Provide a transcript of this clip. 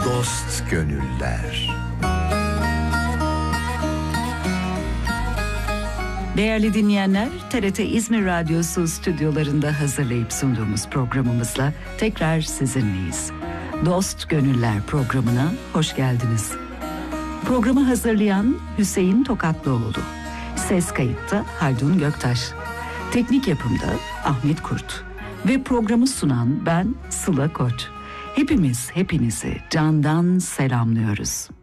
Dost gönüller. Değerli dinleyenler, TRT İzmir Radyosu stüdyolarında hazırlayıp sunduğumuz programımızla tekrar sizinleyiz. Dost Gönüller programına hoş geldiniz. Programı hazırlayan Hüseyin Tokatlıoğlu, ses kayıtta Haldun Göktaş, teknik yapımda Ahmet Kurt ve programı sunan ben Sıla Koç. Hepimiz hepinizi candan selamlıyoruz.